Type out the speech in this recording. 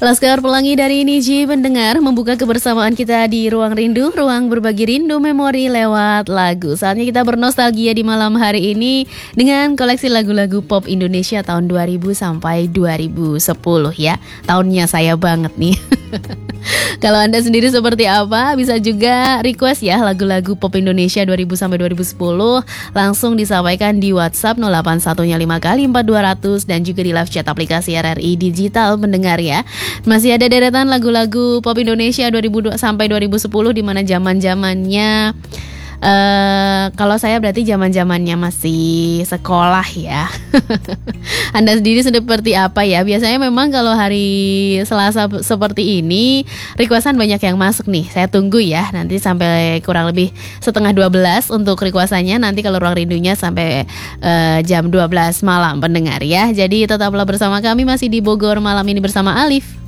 Laskar Pelangi dari Niji pendengar membuka kebersamaan kita di Ruang Rindu, ruang berbagi rindu memori lewat lagu. Saatnya kita bernostalgia di malam hari ini dengan koleksi lagu-lagu pop Indonesia tahun 2000 sampai 2010 ya. Tahunnya saya banget nih. Kalau Anda sendiri seperti apa? Bisa juga request ya lagu-lagu pop Indonesia 2000 sampai 2010. Langsung disampaikan di WhatsApp 0815 kali 4200 dan juga di live chat aplikasi RRI Digital pendengar ya. Masih ada deretan lagu-lagu pop Indonesia 2000 sampai 2010 di mana zaman-zamannya kalau saya berarti zaman-zamannya masih sekolah ya. Anda sendiri seperti apa ya? Biasanya memang kalau hari Selasa seperti ini requestan banyak yang masuk nih. Saya tunggu ya nanti sampai kurang lebih setengah 12 untuk requestannya. Nanti kalau ruang rindunya sampai jam 12 malam pendengar ya. Jadi tetaplah bersama kami masih di Bogor malam ini bersama Alif.